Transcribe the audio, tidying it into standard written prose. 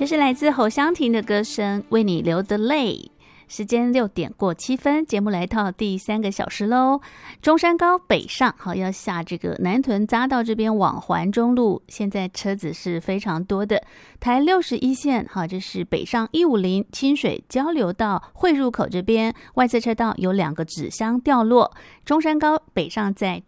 这是来自侯湘婷的歌声《为你流的泪》。时间6点过7分，节目来到第3个小时喽。中山高北上，好，要下这个南屯匝道这边往环中路，现在车子是非常多的。台61线，好，这是北上150清水交流道汇入口这边，外侧车道有2个纸箱掉落。中山高北上在